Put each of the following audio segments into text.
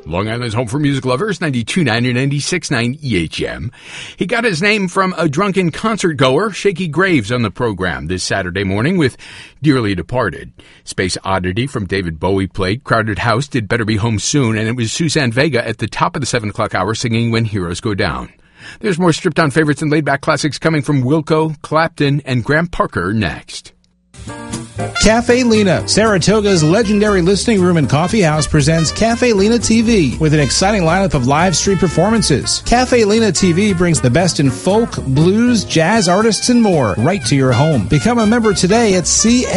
Long Island's home for music lovers, 92.9 and 96.9 EHM. He got his name from a drunken concert goer, Shakey Graves, on the program this Saturday morning with Dearly Departed. Space Oddity from David Bowie played. Crowded House did Better Be Home Soon, and it was Suzanne Vega at the top of the 7 o'clock hour singing When Heroes Go Down. There's more stripped-down favorites and laid-back classics coming from Wilco, Clapton, and Graham Parker next. Cafe Lena, Saratoga's legendary listening room and coffee house, presents Cafe Lena TV with an exciting lineup of live stream performances. Cafe Lena TV brings the best in folk, blues, jazz artists, and more right to your home. Become a member today at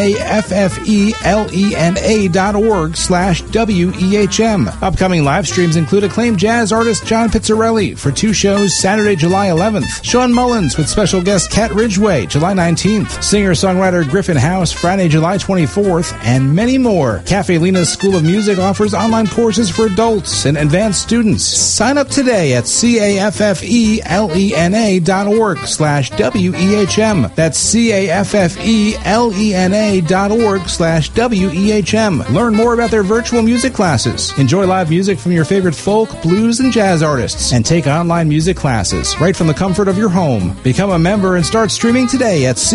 caffeelena.org/WEHM. Upcoming live streams include acclaimed jazz artist John Pizzarelli for 2 shows Saturday, July 11th. Sean Mullins with special guest Kat Ridgway, July 19th. Singer-songwriter Griffin House, Friday, July 24th, and many more. Cafe Lena's School of Music offers online courses for adults and advanced students. Sign up today at caffeelena.org/WEHM. That's caffeelena.org/WEHM. Learn more about their virtual music classes. Enjoy live music from your favorite folk, blues, and jazz artists, and take online music classes right from the comfort of your home. Become a member and start streaming today at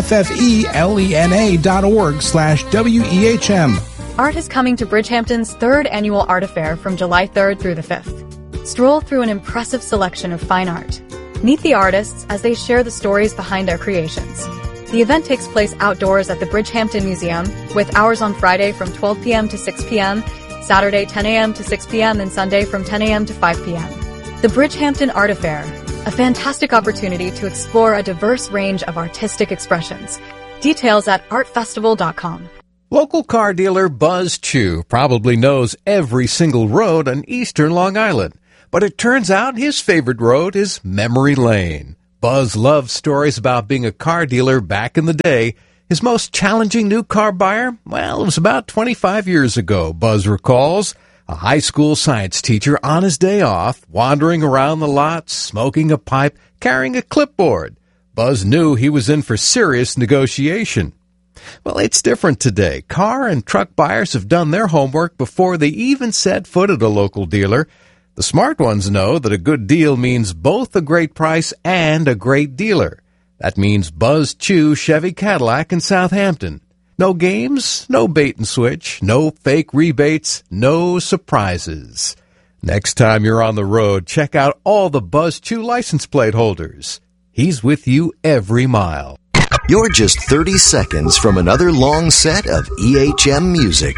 caffeelena.org/WEHM. Art is coming to Bridgehampton's 3rd annual art affair from July 3rd through the 5th. Stroll through an impressive selection of fine art. Meet the artists as they share the stories behind their creations. The event takes place outdoors at the Bridgehampton Museum, with hours on Friday from 12 p.m. to 6 p.m., Saturday 10 a.m. to 6 p.m., and Sunday from 10 a.m. to 5 p.m. The Bridgehampton Art Affair, a fantastic opportunity to explore a diverse range of artistic expressions. Details at artfestival.com. Local car dealer Buzz Chew probably knows every single road on eastern Long Island, but it turns out his favorite road is Memory Lane. Buzz loves stories about being a car dealer back in the day. His most challenging new car buyer? Well, it was about 25 years ago, Buzz recalls. A high school science teacher on his day off, wandering around the lot, smoking a pipe, carrying a clipboard. Buzz knew he was in for serious negotiation. Well, it's different today. Car and truck buyers have done their homework before they even set foot at a local dealer. The smart ones know that a good deal means both a great price and a great dealer. That means Buzz Chew Chevy Cadillac in Southampton. No games, no bait and switch, no fake rebates, no surprises. Next time you're on the road, check out all the Buzz Chew license plate holders. He's with you every mile. You're just 30 seconds from another long set of EHM music.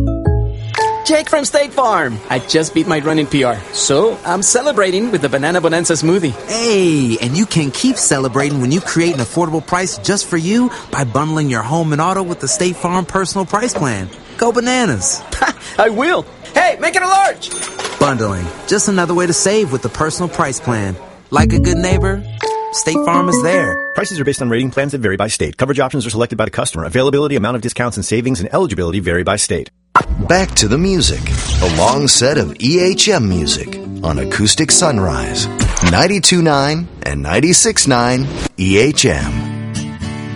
Jake from State Farm. I just beat my running PR, so I'm celebrating with the Banana Bonanza smoothie. Hey, and you can keep celebrating when you create an affordable price just for you by bundling your home and auto with the State Farm Personal Price Plan. Go bananas. I will. Hey, make it a large. Bundling, just another way to save with the Personal Price Plan. Like a good neighbor, State Farm is there. Prices are based on rating plans that vary by state. Coverage options are selected by the customer. Availability, amount of discounts and savings, and eligibility vary by state. Back to the music. A long set of EHM music on Acoustic Sunrise. 92.9 and 96.9 EHM.